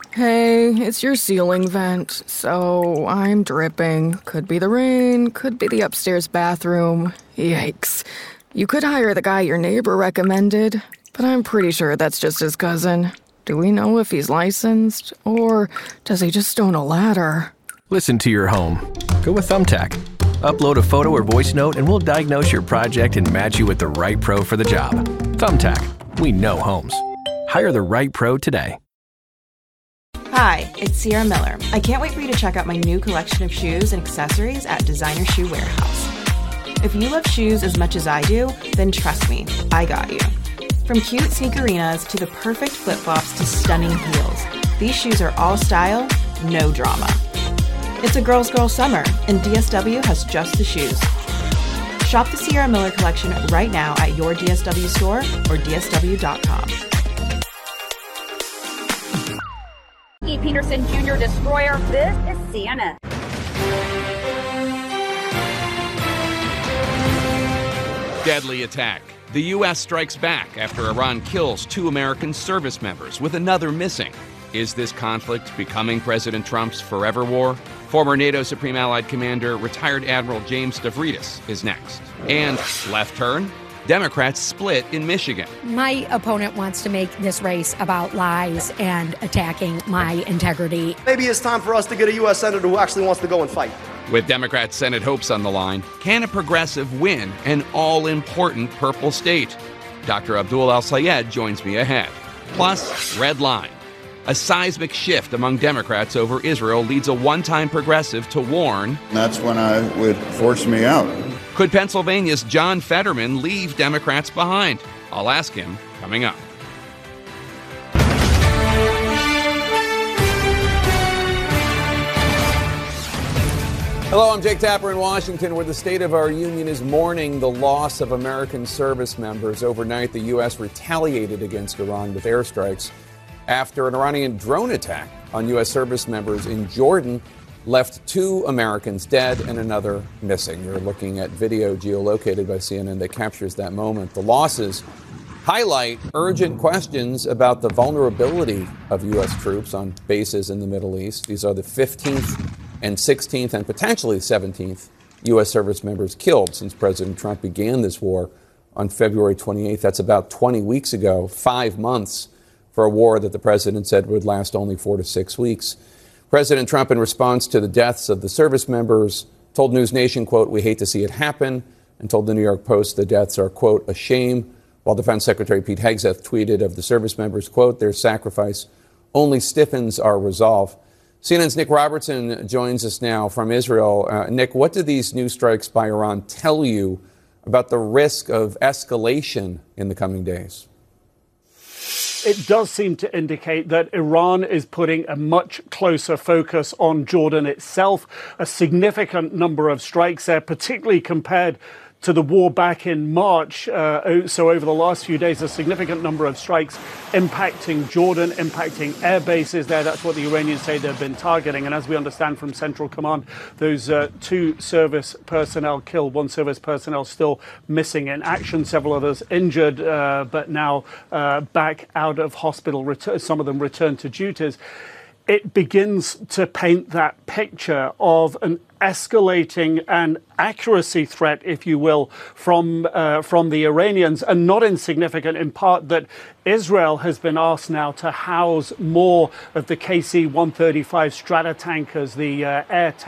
Hey, it's your ceiling vent, so I'm dripping. Could be the rain, could be the upstairs bathroom. Yikes. You could hire the guy your neighbor recommended, but I'm pretty sure that's just his cousin. Do we know if he's licensed, or does he just own a ladder? Listen to your home. Go with Thumbtack. Upload a photo or voice note and we'll diagnose your project and match you with the right pro for the job. Thumbtack. We know homes. Hire the right pro today. Hi, it's Sierra Miller. I can't wait for you to check out my new collection of shoes and accessories at Designer Shoe Warehouse. If you love shoes as much as I do, then trust me, I got you. From cute sneakerinas to the perfect flip-flops to stunning heels, these shoes are all style, no drama. It's a girl's girl summer, and DSW has just the shoes. Shop the Sierra Miller collection right now at your DSW store or dsw.com. E. Peterson Jr. Destroyer. This is CNN. Deadly attack. The U.S. strikes back after Iran kills 2 American service members, with another missing. Is this conflict becoming President Trump's forever war? Former NATO Supreme Allied Commander, retired Admiral James Stavridis is next. And left turn? Democrats split in Michigan. My opponent wants to make this race about lies and attacking my integrity. Maybe it's time for us to get a U.S. Senator who actually wants to go and fight. With Democrat Senate hopes on the line, can a progressive win an all-important purple state? Dr. Abdul Al-Sayed joins me ahead. Plus, Red Line. A seismic shift among Democrats over Israel leads a one-time progressive to warn. That's when I would force me out. Could Pennsylvania's John Fetterman leave Democrats behind? I'll ask him coming up. Hello, I'm Jake Tapper in Washington, where the state of our union is mourning the loss of American service members. Overnight, the U.S. retaliated against Iran with airstrikes after an Iranian drone attack on U.S. service members in Jordan left 2 Americans dead and another missing. You're looking at video geolocated by CNN that captures that moment. The losses highlight urgent questions about the vulnerability of U.S. troops on bases in the Middle East. These are the 15th and 16th and potentially 17th U.S. service members killed since President Trump began this war on February 28th. That's about 20 weeks ago, 5 months for a war that the president said would last only 4 to 6 weeks. President Trump, in response to the deaths of the service members, told News Nation, quote, "We hate to see it happen," and told the New York Post the deaths are, quote, "a shame," while Defense Secretary Pete Hegseth tweeted of the service members, quote, "Their sacrifice only stiffens our resolve." CNN's Nick Robertson joins us now from Israel. Nick, what do these new strikes by Iran tell you about the risk of escalation in the coming days? It does seem to indicate that Iran is putting a much closer focus on Jordan itself. A significant number of strikes there, particularly compared to the war back in March. So over the last few days, a significant number of strikes impacting Jordan, impacting air bases there. That's what the Iranians say they've been targeting. And as we understand from Central Command, those 2 service personnel killed, 1 service personnel still missing in action, several others injured, but now back out of hospital. Some of them returned to duties. It begins to paint that picture of an escalating and accuracy threat, if you will, from the Iranians, and not insignificant in part that Israel has been asked now to house more of the KC-135 Stratotankers, the air